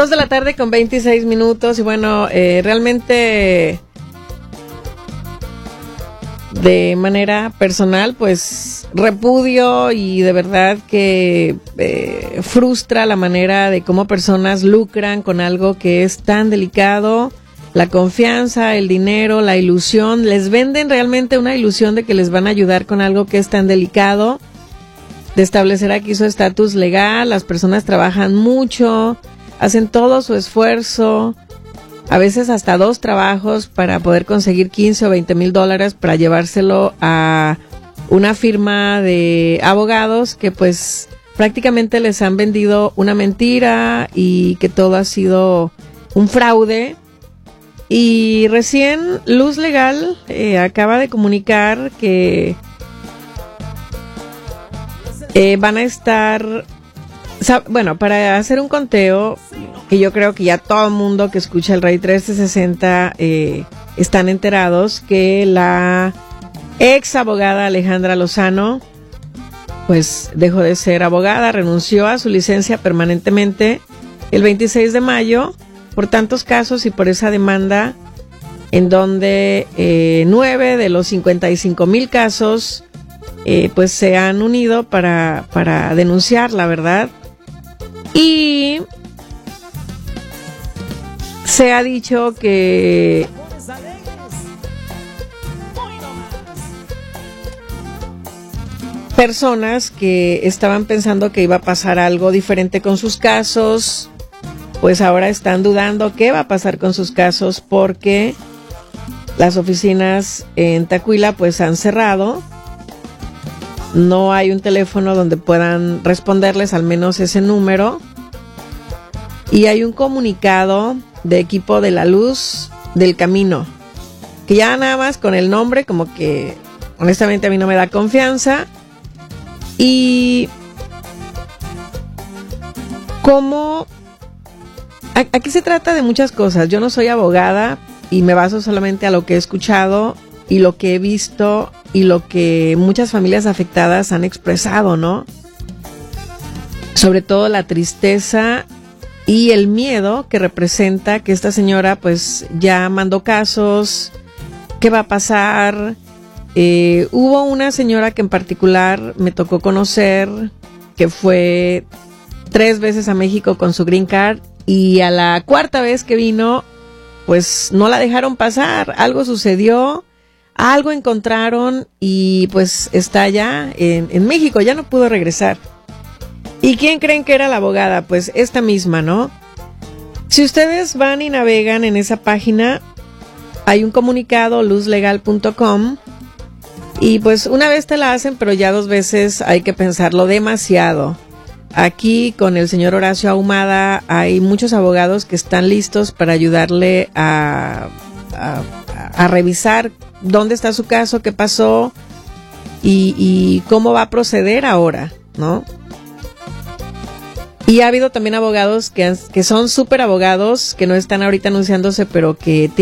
2:26 p.m. y bueno, realmente de manera personal pues repudio y de verdad que frustra la manera de cómo personas lucran con algo que es tan delicado. La confianza, el dinero, la ilusión, les venden realmente una ilusión de que les van a ayudar con algo que es tan delicado, de establecer aquí su estatus legal. Las personas trabajan mucho, hacen todo su esfuerzo, a veces hasta 2 trabajos para poder conseguir 15 o 20 mil dólares para llevárselo a una firma de abogados que pues prácticamente les han vendido una mentira y que todo ha sido un fraude. Y recién Luz Legal acaba de comunicar que van a estar, bueno, para hacer un conteo, que yo creo que ya todo el mundo que escucha el Rey 1360 están enterados que la ex abogada Alejandra Lozano pues dejó de ser abogada, renunció a su licencia permanentemente el 26 de mayo por tantos casos y por esa demanda en donde 9 de los 55,000 casos pues se han unido para denunciar, la verdad. Y se ha dicho que personas que estaban pensando que iba a pasar algo diferente con sus casos, pues ahora están dudando qué va a pasar con sus casos porque las oficinas en Tacuila pues han cerrado. No hay un teléfono donde puedan responderles, al menos ese número. Y hay un comunicado de equipo de la luz del camino, que ya nada más con el nombre como que honestamente a mí no me da confianza. Y como aquí se trata de muchas cosas. Yo no soy abogada y me baso solamente a lo que he escuchado y lo que he visto y lo que muchas familias afectadas han expresado, ¿no? Sobre todo la tristeza y el miedo que representa que esta señora pues ya mandó casos. ¿Qué va a pasar? Hubo una señora que en particular me tocó conocer que fue 3 veces a México con su green card y a la 4ª vez que vino pues no la dejaron pasar. Algo sucedió, algo encontraron y pues está ya en México, ya no pudo regresar. ¿Y quién creen que era la abogada? Pues esta misma, ¿no? Si ustedes van y navegan en esa página, hay un comunicado, luzlegal.com, y pues una vez te la hacen, pero ya 2 veces hay que pensarlo demasiado. Aquí con el señor Horacio Ahumada hay muchos abogados que están listos para ayudarle a revisar dónde está su caso, qué pasó y cómo va a proceder ahora, ¿no? Y ha habido también abogados que son súper abogados, que no están ahorita anunciándose, pero que